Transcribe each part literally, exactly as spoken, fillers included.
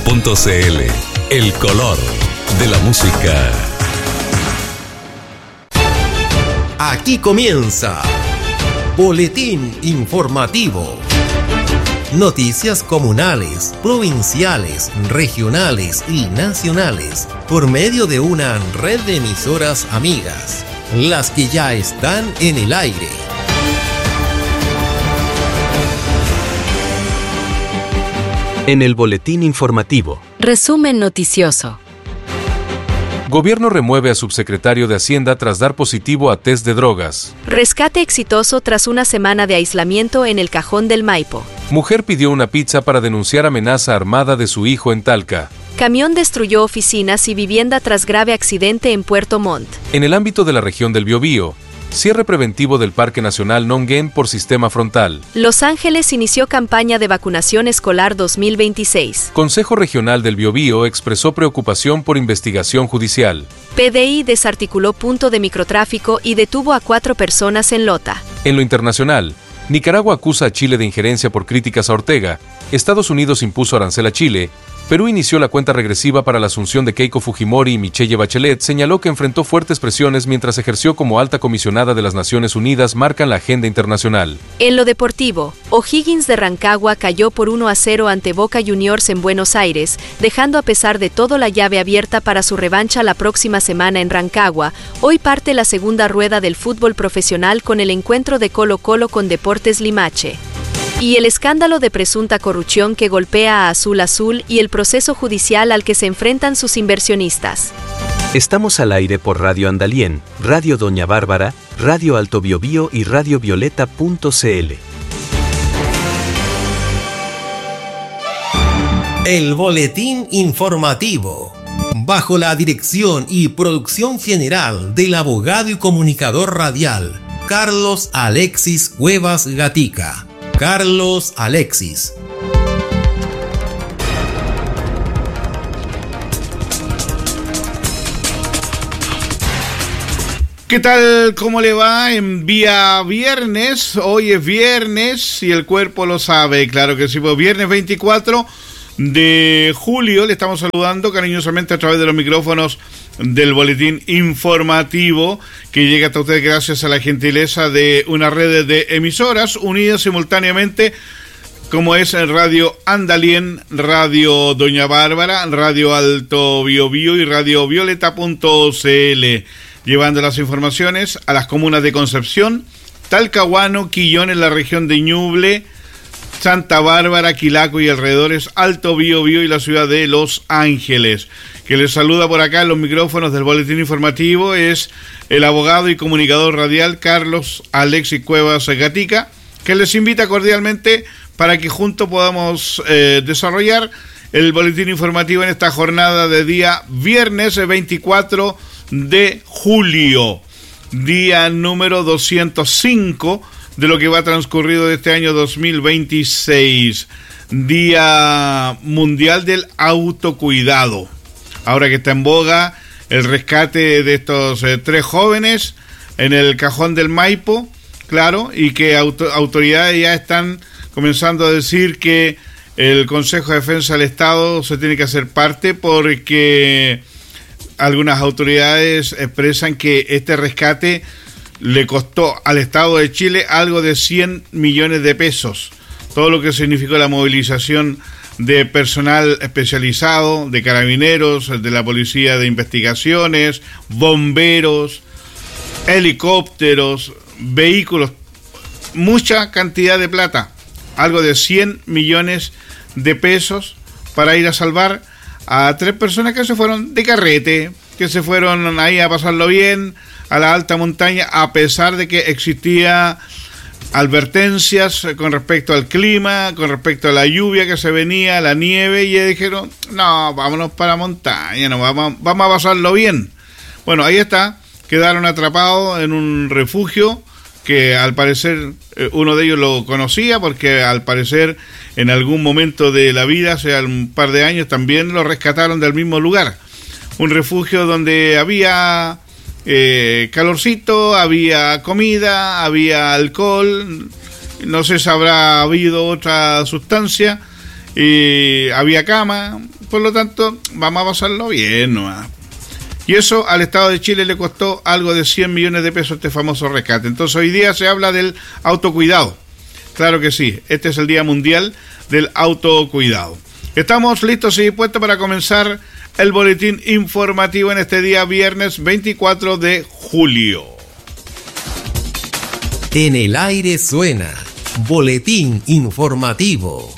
punto c l. El color de la música. Aquí comienza Boletín Informativo. Noticias comunales, provinciales, regionales y nacionales por medio de una red de emisoras amigas, las que ya están en el aire. En el Boletín Informativo. Resumen noticioso. Gobierno remueve a subsecretario de Hacienda tras dar positivo a test de drogas. Rescate exitoso tras una semana de aislamiento en el Cajón del Maipo. Mujer pidió una pizza para denunciar amenaza armada de su hijo en Talca. Camión destruyó oficinas y vivienda tras grave accidente en Puerto Montt. En el ámbito de la región del Biobío, cierre preventivo del Parque Nacional Nonguén por sistema frontal. Los Ángeles inició campaña de vacunación escolar dos mil veintiséis. Consejo Regional del Biobío expresó preocupación por investigación judicial. P D I desarticuló punto de microtráfico y detuvo a cuatro personas en Lota. En lo internacional, Nicaragua acusa a Chile de injerencia por críticas a Ortega. Estados Unidos impuso arancel a Chile. Perú inició la cuenta regresiva para la asunción de Keiko Fujimori y Michelle Bachelet. Señaló que enfrentó fuertes presiones mientras ejerció como alta comisionada de las Naciones Unidas. Marcan la agenda internacional. En lo deportivo, O'Higgins de Rancagua cayó por uno a cero ante Boca Juniors en Buenos Aires, dejando a pesar de todo la llave abierta para su revancha la próxima semana en Rancagua. Hoy parte la segunda rueda del fútbol profesional con el encuentro de Colo-Colo con Deportes Limache. Y el escándalo de presunta corrupción que golpea a Azul Azul y el proceso judicial al que se enfrentan sus inversionistas. Estamos al aire por Radio Andalién, Radio Doña Bárbara, Radio Alto Biobío y Radio Violeta punto c l. El Boletín Informativo. Bajo la dirección y producción general del abogado y comunicador radial, Carlos Alexis Cuevas Gatica. Carlos Alexis. ¿Qué tal? ¿Cómo le va? En día viernes, hoy es viernes y el cuerpo lo sabe, claro que sí, pues viernes veinticuatro de julio, le estamos saludando cariñosamente a través de los micrófonos del Boletín Informativo que llega hasta ustedes gracias a la gentileza de una red de emisoras unidas simultáneamente como es Radio Andalién, Radio Doña Bárbara, Radio Alto Biobío y Radio Violeta punto c l, llevando las informaciones a las comunas de Concepción, Talcahuano, Quillón en la región de Ñuble, Santa Bárbara, Quilaco y alrededores, Alto Biobío y la ciudad de Los Ángeles. Que les saluda por acá en los micrófonos del Boletín Informativo es el abogado y comunicador radial Carlos Alexis Cuevas Gatica, que les invita cordialmente para que juntos podamos eh, desarrollar el Boletín Informativo en esta jornada de día viernes veinticuatro de julio, día número doscientos cinco de lo que va transcurrido de este año dos mil veintiséis, Día Mundial del Autocuidado. Ahora que está en boga el rescate de estos eh, tres jóvenes en el Cajón del Maipo, claro, y que auto, autoridades ya están comenzando a decir que el Consejo de Defensa del Estado se tiene que hacer parte porque algunas autoridades expresan que este rescate le costó al Estado de Chile algo de cien millones de pesos, todo lo que significó la movilización de personal especializado, de carabineros, de la Policía de Investigaciones, bomberos, helicópteros, vehículos, mucha cantidad de plata, algo de cien millones de pesos para ir a salvar a tres personas que se fueron de carrete, que se fueron ahí a pasarlo bien, a la alta montaña, a pesar de que existía advertencias con respecto al clima, con respecto a la lluvia que se venía, la nieve, y ellos dijeron, no, vámonos para la montaña, no, vamos, vamos a pasarlo bien. Bueno, ahí está, quedaron atrapados en un refugio que al parecer eh, uno de ellos lo conocía, porque al parecer en algún momento de la vida, hace un par de años, también lo rescataron del mismo lugar. Un refugio donde había eh, calorcito, había comida, había alcohol, no sé si habrá habido otra sustancia, y había cama, por lo tanto, vamos a pasarlo bien nomás. Y eso al Estado de Chile le costó algo de cien millones de pesos este famoso rescate. Entonces hoy día se habla del autocuidado. Claro que sí, este es el Día Mundial del Autocuidado. Estamos listos y dispuestos para comenzar el boletín informativo en este día viernes veinticuatro de julio. En el aire suena boletín informativo.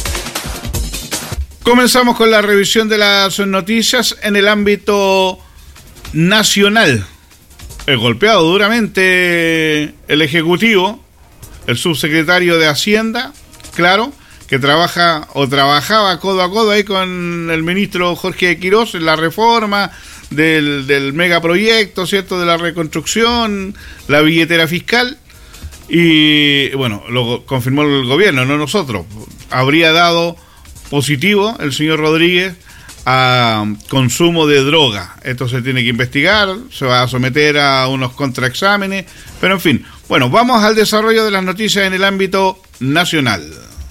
Comenzamos con la revisión de las noticias en el ámbito nacional. El golpeado duramente el Ejecutivo, el subsecretario de Hacienda, claro, que trabaja o trabajaba codo a codo ahí con el ministro Jorge Quirós en la reforma del, del megaproyecto, ¿cierto?, de la reconstrucción, la billetera fiscal, y bueno, lo confirmó el gobierno, no nosotros. Habría dado positivo el señor Rodríguez a consumo de droga. Esto se tiene que investigar, se va a someter a unos contraexámenes, pero en fin. Bueno, vamos al desarrollo de las noticias en el ámbito nacional.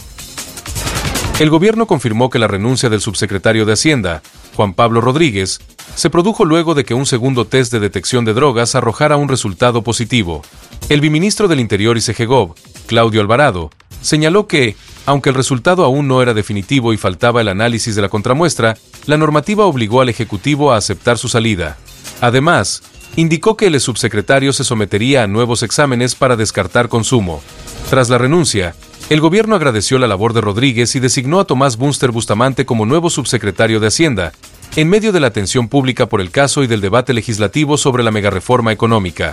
El gobierno confirmó que la renuncia del subsecretario de Hacienda, Juan Pablo Rodríguez, se produjo luego de que un segundo test de detección de drogas arrojara un resultado positivo. El viceministro del Interior y Segov, Claudio Alvarado, señaló que, aunque el resultado aún no era definitivo y faltaba el análisis de la contramuestra, la normativa obligó al Ejecutivo a aceptar su salida. Además, indicó que el subsecretario se sometería a nuevos exámenes para descartar consumo. Tras la renuncia, el gobierno agradeció la labor de Rodríguez y designó a Tomás Bunster Bustamante como nuevo subsecretario de Hacienda, en medio de la atención pública por el caso y del debate legislativo sobre la megareforma económica.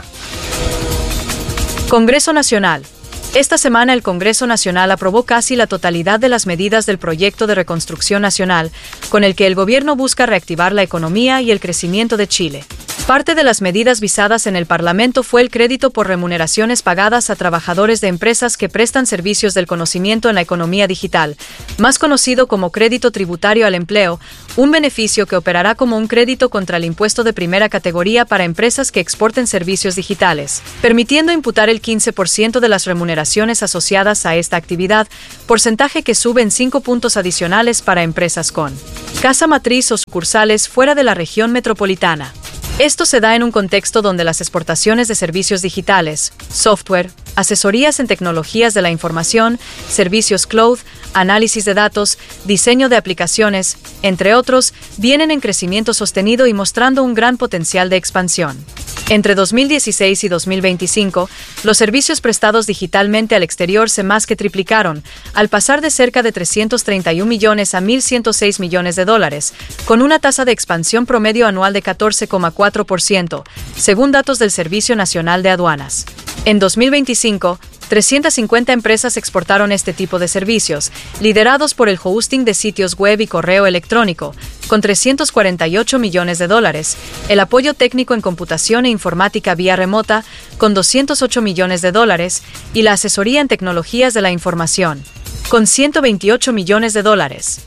Congreso Nacional. Esta semana el Congreso Nacional aprobó casi la totalidad de las medidas del proyecto de reconstrucción nacional, con el que el gobierno busca reactivar la economía y el crecimiento de Chile. Parte de las medidas visadas en el Parlamento fue el crédito por remuneraciones pagadas a trabajadores de empresas que prestan servicios del conocimiento en la economía digital, más conocido como crédito tributario al empleo, un beneficio que operará como un crédito contra el impuesto de primera categoría para empresas que exporten servicios digitales, permitiendo imputar el quince por ciento de las remuneraciones asociadas a esta actividad, porcentaje que sube en cinco puntos adicionales para empresas con casa matriz o sucursales fuera de la región metropolitana. Esto se da en un contexto donde las exportaciones de servicios digitales, software, asesorías en tecnologías de la información, servicios cloud, análisis de datos, diseño de aplicaciones, entre otros, vienen en crecimiento sostenido y mostrando un gran potencial de expansión. Entre dos mil dieciséis y dos mil veinticinco, los servicios prestados digitalmente al exterior se más que triplicaron, al pasar de cerca de trescientos treinta y un millones a mil ciento seis millones de dólares, con una tasa de expansión promedio anual de catorce coma cuatro por ciento, según datos del Servicio Nacional de Aduanas. En dos mil veinticinco, trescientas cincuenta empresas exportaron este tipo de servicios, liderados por el hosting de sitios web y correo electrónico, con trescientos cuarenta y ocho millones de dólares, el apoyo técnico en computación e informática vía remota, con doscientos ocho millones de dólares, y la asesoría en tecnologías de la información, con ciento veintiocho millones de dólares.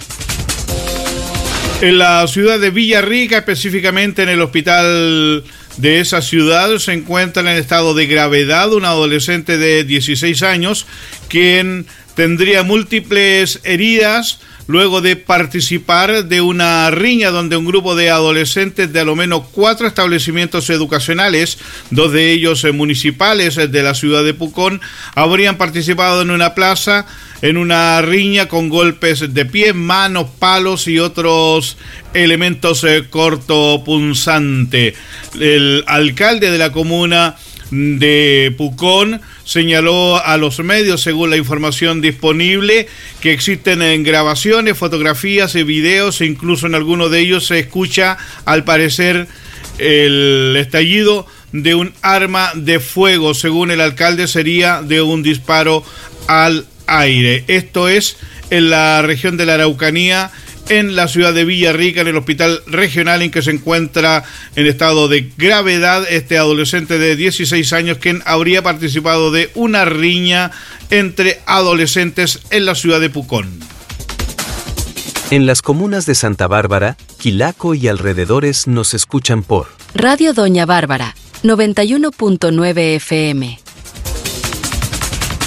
En la ciudad de Villarrica, específicamente en el hospital de esa ciudad, se encuentra en estado de gravedad un adolescente de dieciséis años, quien tendría múltiples heridas luego de participar de una riña donde un grupo de adolescentes de a lo menos cuatro establecimientos educacionales, dos de ellos municipales de la ciudad de Pucón, habrían participado en una plaza, en una riña con golpes de pies, manos, palos y otros elementos eh, cortopunzantes. El alcalde de la comuna de Pucón señaló a los medios, según la información disponible, que existen en grabaciones, fotografías y videos, e incluso en algunos de ellos se escucha, al parecer, el estallido de un arma de fuego. Según el alcalde, sería de un disparo al aire. Esto es en la región de la Araucanía, en la ciudad de Villarrica, en el hospital regional en que se encuentra en estado de gravedad este adolescente de dieciséis años, quien habría participado de una riña entre adolescentes en la ciudad de Pucón. En las comunas de Santa Bárbara, Quilaco y alrededores nos escuchan por Radio Doña Bárbara, noventa y uno punto nueve F M.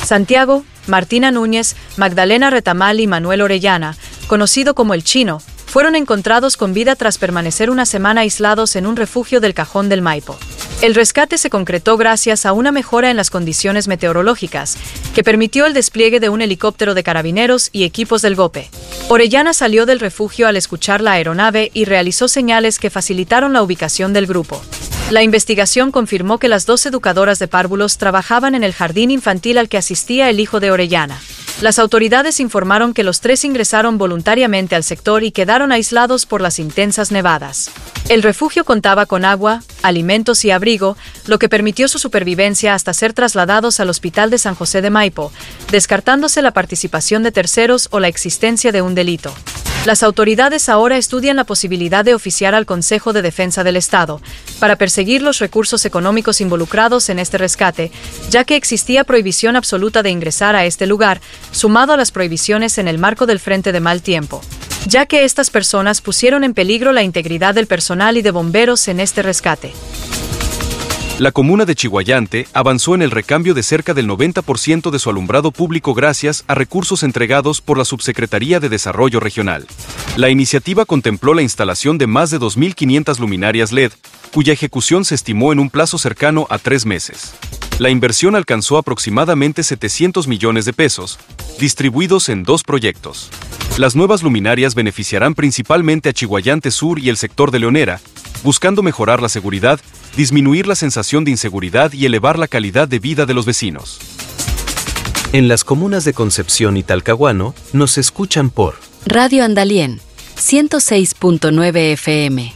Santiago, Martina Núñez, Magdalena Retamal y Manuel Orellana, conocido como El Chino, fueron encontrados con vida tras permanecer una semana aislados en un refugio del Cajón del Maipo. El rescate se concretó gracias a una mejora en las condiciones meteorológicas, que permitió el despliegue de un helicóptero de carabineros y equipos del GOPE. Orellana salió del refugio al escuchar la aeronave y realizó señales que facilitaron la ubicación del grupo. La investigación confirmó que las dos educadoras de párvulos trabajaban en el jardín infantil al que asistía el hijo de Orellana. Las autoridades informaron que los tres ingresaron voluntariamente al sector y quedaron aislados por las intensas nevadas. El refugio contaba con agua, alimentos y abrigo, lo que permitió su supervivencia hasta ser trasladados al Hospital de San José de Maipo, descartándose la participación de terceros o la existencia de un delito. Las autoridades ahora estudian la posibilidad de oficiar al Consejo de Defensa del Estado para perseguir los recursos económicos involucrados en este rescate, ya que existía prohibición absoluta de ingresar a este lugar, sumado a las prohibiciones en el marco del Frente de Mal Tiempo, ya que estas personas pusieron en peligro la integridad del personal y de bomberos en este rescate. La comuna de Chiguayante avanzó en el recambio de cerca del noventa por ciento de su alumbrado público gracias a recursos entregados por la Subsecretaría de Desarrollo Regional. La iniciativa contempló la instalación de más de dos mil quinientas luminarias L E D, cuya ejecución se estimó en un plazo cercano a tres meses. La inversión alcanzó aproximadamente setecientos millones de pesos, distribuidos en dos proyectos. Las nuevas luminarias beneficiarán principalmente a Chiguayante Sur y el sector de Leonera, buscando mejorar la seguridad, disminuir la sensación de inseguridad y elevar la calidad de vida de los vecinos. En las comunas de Concepción y Talcahuano, nos escuchan por Radio Andalien, ciento seis punto nueve F M.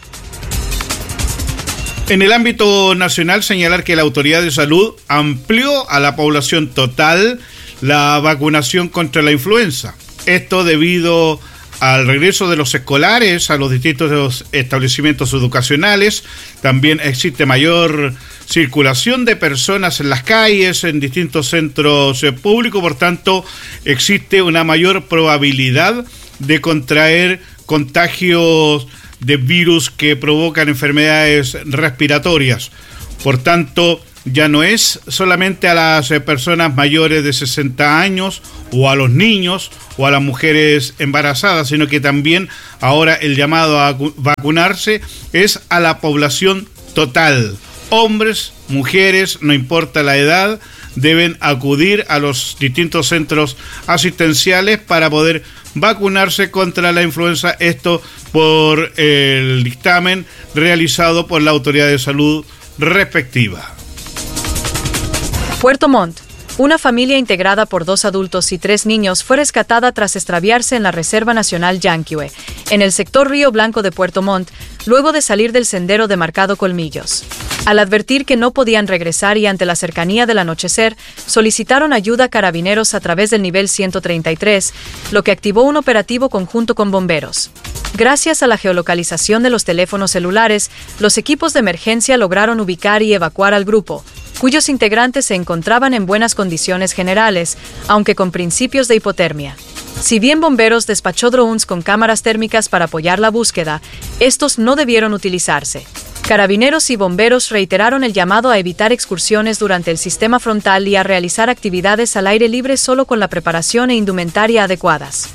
En el ámbito nacional, señalar que la Autoridad de Salud amplió a la población total la vacunación contra la influenza. Esto debido al regreso de los escolares a los distintos establecimientos educacionales. También existe mayor circulación de personas en las calles, en distintos centros públicos, por tanto, existe una mayor probabilidad de contraer contagios de virus que provocan enfermedades respiratorias. Por tanto, ya no es solamente a las personas mayores de sesenta años o a los niños o a las mujeres embarazadas, sino que también ahora el llamado a vacunarse es a la población total. Hombres, mujeres, no importa la edad, deben acudir a los distintos centros asistenciales para poder vacunarse contra la influenza, esto por el dictamen realizado por la Autoridad de Salud respectiva. Puerto Montt. Una familia integrada por dos adultos y tres niños fue rescatada tras extraviarse en la Reserva Nacional Yanquihue, en el sector Río Blanco de Puerto Montt, luego de salir del sendero demarcado Colmillos. Al advertir que no podían regresar y ante la cercanía del anochecer, solicitaron ayuda a carabineros a través del nivel ciento treinta y tres, lo que activó un operativo conjunto con bomberos. Gracias a la geolocalización de los teléfonos celulares, los equipos de emergencia lograron ubicar y evacuar al grupo, cuyos integrantes se encontraban en buenas condiciones generales, aunque con principios de hipotermia. Si bien bomberos despachó drones con cámaras térmicas para apoyar la búsqueda, estos no debieron utilizarse. Carabineros y bomberos reiteraron el llamado a evitar excursiones durante el sistema frontal y a realizar actividades al aire libre solo con la preparación e indumentaria adecuadas.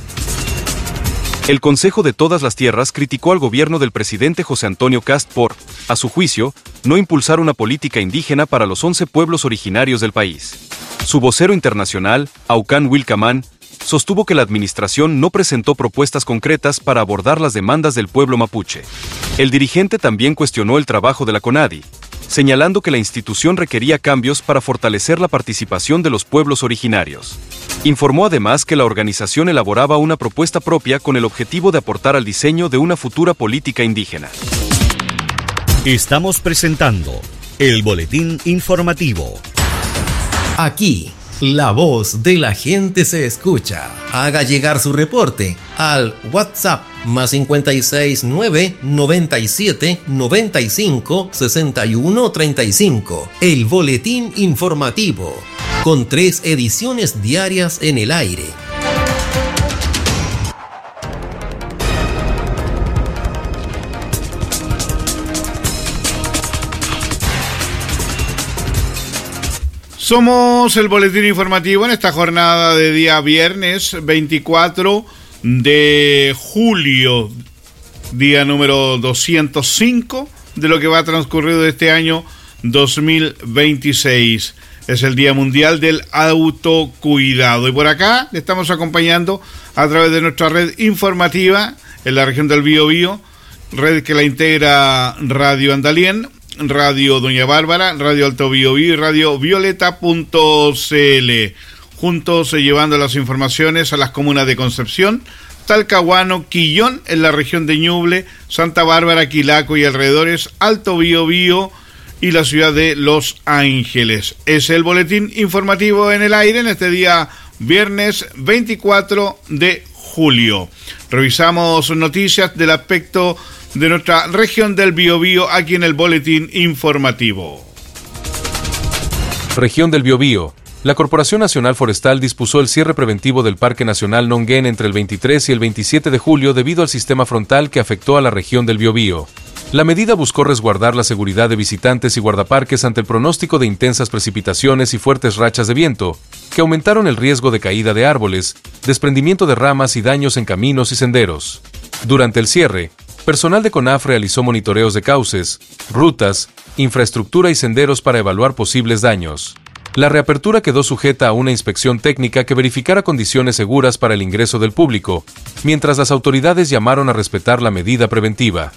El Consejo de Todas las Tierras criticó al gobierno del presidente José Antonio Kast por, a su juicio, no impulsar una política indígena para los once pueblos originarios del país. Su vocero internacional, Aucán Wilcamán, sostuvo que la administración no presentó propuestas concretas para abordar las demandas del pueblo mapuche. El dirigente también cuestionó el trabajo de la CONADI, señalando que la institución requería cambios para fortalecer la participación de los pueblos originarios. Informó además que la organización elaboraba una propuesta propia con el objetivo de aportar al diseño de una futura política indígena. Estamos presentando el boletín informativo. Aquí, la voz de la gente se escucha. Haga llegar su reporte al WhatsApp más cincuenta y seis nueve noventa y siete noventa y cinco sesenta y uno treinta y cinco. El boletín informativo, con tres ediciones diarias en el aire. Somos el boletín informativo en esta jornada de día viernes veinticuatro de julio día número doscientos cinco de lo que va transcurrido este año dos mil veintiséis. Es el Día Mundial del Autocuidado. Y por acá le estamos acompañando a través de nuestra red informativa en la región del Biobío, red que la integra Radio Andalien, Radio Doña Bárbara, Radio Alto Biobío y Radio Violeta punto c l. Juntos eh, llevando las informaciones a las comunas de Concepción, Talcahuano, Quillón en la región de Ñuble, Santa Bárbara, Quilaco y alrededores, Alto Biobío y la ciudad de Los Ángeles. Es el boletín informativo en el aire en este día viernes veinticuatro de julio. Revisamos noticias del aspecto de nuestra región del Biobío aquí en el boletín informativo. Región del Biobío. La Corporación Nacional Forestal dispuso el cierre preventivo del Parque Nacional Nonguén entre el veintitrés y el veintisiete de julio debido al sistema frontal que afectó a la región del Biobío. La medida buscó resguardar la seguridad de visitantes y guardaparques ante el pronóstico de intensas precipitaciones y fuertes rachas de viento, que aumentaron el riesgo de caída de árboles, desprendimiento de ramas y daños en caminos y senderos. Durante el cierre, personal de CONAF realizó monitoreos de cauces, rutas, infraestructura y senderos para evaluar posibles daños. La reapertura quedó sujeta a una inspección técnica que verificara condiciones seguras para el ingreso del público, mientras las autoridades llamaron a respetar la medida preventiva.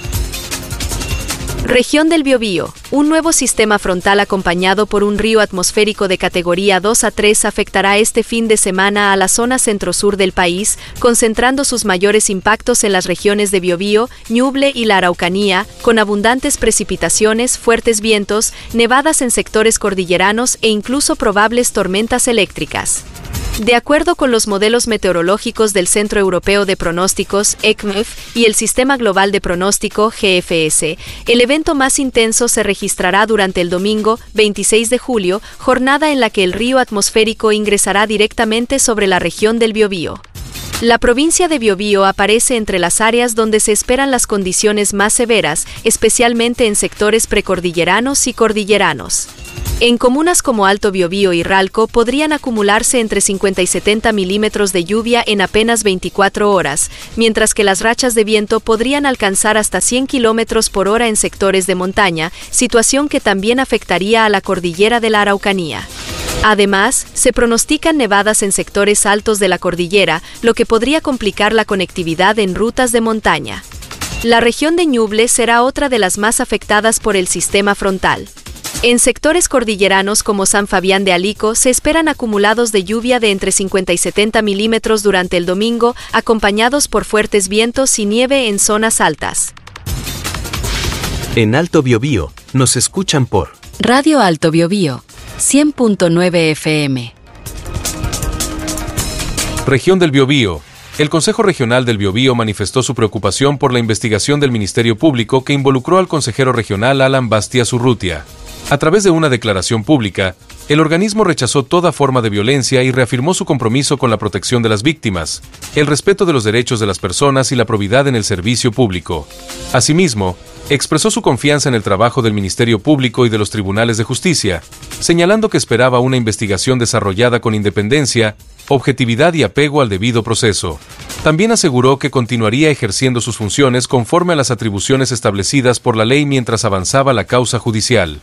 Región del Biobío. Un nuevo sistema frontal acompañado por un río atmosférico de categoría dos a tres afectará este fin de semana a la zona centro-sur del país, concentrando sus mayores impactos en las regiones de Biobío, Ñuble y la Araucanía, con abundantes precipitaciones, fuertes vientos, nevadas en sectores cordilleranos e incluso probables tormentas eléctricas. De acuerdo con los modelos meteorológicos del Centro Europeo de Pronósticos, E C M E F, y el Sistema Global de Pronóstico, G F S, el evento más intenso se registrará durante el domingo, veintiséis de julio, jornada en la que el río atmosférico ingresará directamente sobre la región del Biobío. La provincia de Biobío aparece entre las áreas donde se esperan las condiciones más severas, especialmente en sectores precordilleranos y cordilleranos. En comunas como Alto Biobío y Ralco podrían acumularse entre cincuenta y setenta milímetros de lluvia en apenas veinticuatro horas, mientras que las rachas de viento podrían alcanzar hasta cien kilómetros por hora en sectores de montaña, situación que también afectaría a la cordillera de la Araucanía. Además, se pronostican nevadas en sectores altos de la cordillera, lo que podría complicar la conectividad en rutas de montaña. La región de Ñuble será otra de las más afectadas por el sistema frontal. En sectores cordilleranos como San Fabián de Alico se esperan acumulados de lluvia de entre cincuenta y setenta milímetros durante el domingo, acompañados por fuertes vientos y nieve en zonas altas. En Alto Biobío, nos escuchan por Radio Alto Biobío, cien punto nueve F M. Región del Biobío. El Consejo Regional del Biobío manifestó su preocupación por la investigación del Ministerio Público que involucró al consejero regional Alan Bastia Urrutia. A través de una declaración pública, el organismo rechazó toda forma de violencia y reafirmó su compromiso con la protección de las víctimas, el respeto de los derechos de las personas y la probidad en el servicio público. Asimismo, expresó su confianza en el trabajo del Ministerio Público y de los tribunales de justicia, señalando que esperaba una investigación desarrollada con independencia, objetividad y apego al debido proceso. También aseguró que continuaría ejerciendo sus funciones conforme a las atribuciones establecidas por la ley mientras avanzaba la causa judicial.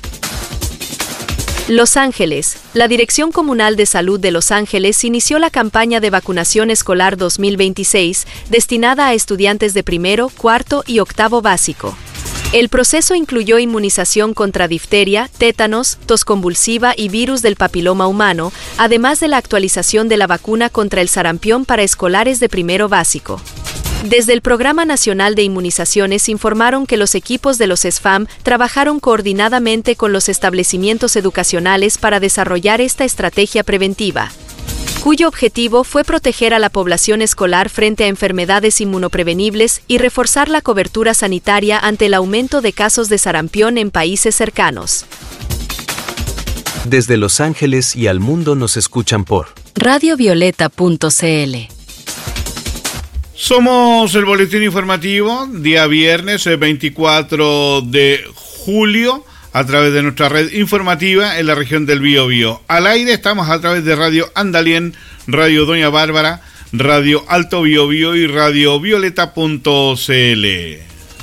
Los Ángeles. La Dirección Comunal de Salud de Los Ángeles inició la campaña de vacunación escolar dos mil veintiséis, destinada a estudiantes de primero, cuarto y octavo básico. El proceso incluyó inmunización contra difteria, tétanos, tos convulsiva y virus del papiloma humano, además de la actualización de la vacuna contra el sarampión para escolares de primero básico. Desde el Programa Nacional de Inmunizaciones informaron que los equipos de los E S F A M trabajaron coordinadamente con los establecimientos educacionales para desarrollar esta estrategia preventiva, cuyo objetivo fue proteger a la población escolar frente a enfermedades inmunoprevenibles y reforzar la cobertura sanitaria ante el aumento de casos de sarampión en países cercanos. Desde Los Ángeles y al mundo nos escuchan por Radio Violeta punto c l. Somos el boletín informativo, día viernes, el veinticuatro de julio, a través de nuestra red informativa en la región del Biobío. Al aire estamos a través de Radio Andalien, Radio Doña Bárbara, Radio Alto Biobío y Radio Violeta punto cl.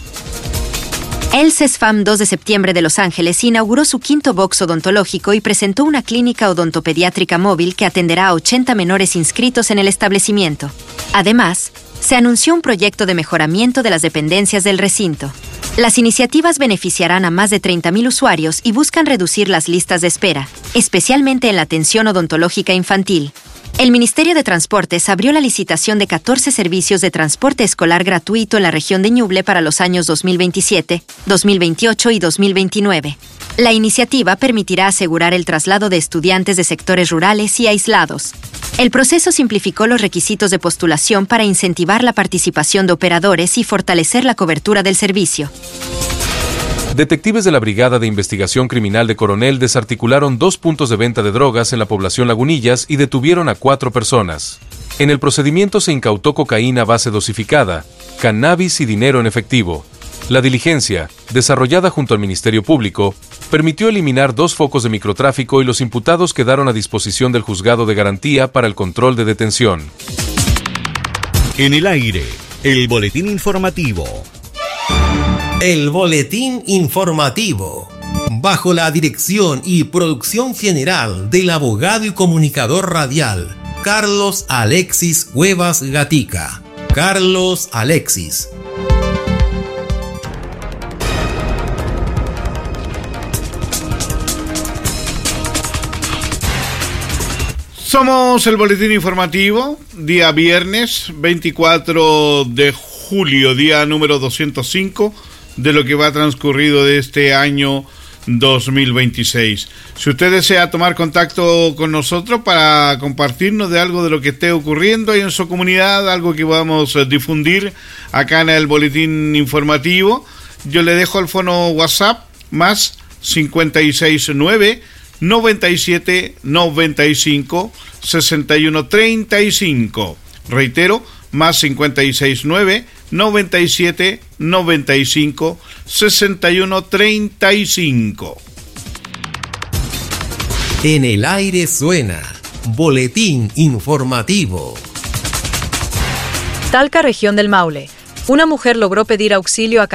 El CESFAM dos de septiembre de Los Ángeles inauguró su quinto box odontológico y presentó una clínica odontopediátrica móvil que atenderá a ochenta menores inscritos en el establecimiento. Además, se anunció un proyecto de mejoramiento de las dependencias del recinto. Las iniciativas beneficiarán a más de treinta mil usuarios y buscan reducir las listas de espera, especialmente en la atención odontológica infantil. El Ministerio de Transportes abrió la licitación de catorce servicios de transporte escolar gratuito en la región de Ñuble para los años dos mil veintisiete, dos mil veintiocho y dos mil veintinueve. La iniciativa permitirá asegurar el traslado de estudiantes de sectores rurales y aislados. El proceso simplificó los requisitos de postulación para incentivar la participación de operadores y fortalecer la cobertura del servicio. Detectives de la Brigada de Investigación Criminal de Coronel desarticularon dos puntos de venta de drogas en la población Lagunillas y detuvieron a cuatro personas. En el procedimiento se incautó cocaína base dosificada, cannabis y dinero en efectivo. La diligencia, desarrollada junto al Ministerio Público, permitió eliminar dos focos de microtráfico y los imputados quedaron a disposición del juzgado de garantía para el control de detención. En el aire, el boletín informativo. El boletín informativo, bajo la dirección y producción general del abogado y comunicador radial, Carlos Alexis Cuevas Gatica. Carlos Alexis. Somos el boletín informativo, día viernes veinticuatro de julio, día número doscientos cinco de lo que va transcurrido de este año dos mil veintiséis. Si usted desea tomar contacto con nosotros para compartirnos de algo de lo que esté ocurriendo ahí en su comunidad, algo que podamos difundir acá en el boletín informativo, yo le dejo el fono WhatsApp más cincuenta y seis nueve, noventa y siete, noventa y cinco, sesenta y uno, treinta y cinco. Reitero, más cincuenta y seis nueve, noventa y siete, noventa y cinco, sesenta y uno, treinta y cinco. En el aire suena boletín informativo. Talca, región del Maule. Una mujer logró pedir auxilio a